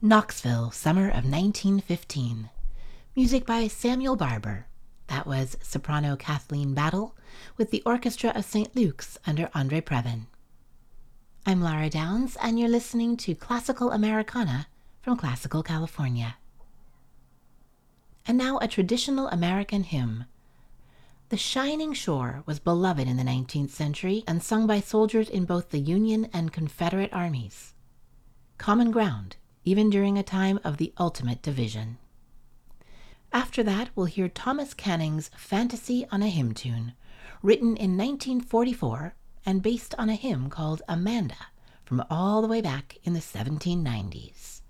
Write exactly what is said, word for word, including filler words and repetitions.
Knoxville, summer of nineteen fifteen. Music by Samuel Barber. That was soprano Kathleen Battle with the Orchestra of Saint Luke's under Andre Previn. I'm Lara Downs, and you're listening to Classical Americana from Classical California. And now a traditional American hymn. The Shining Shore was beloved in the nineteenth century and sung by soldiers in both the Union and Confederate armies. Common ground, even during a time of the ultimate division. After that, we'll hear Thomas Canning's Fantasy on a Hymn Tune, written in nineteen forty-four and based on a hymn called Amanda from all the way back in the seventeen nineties.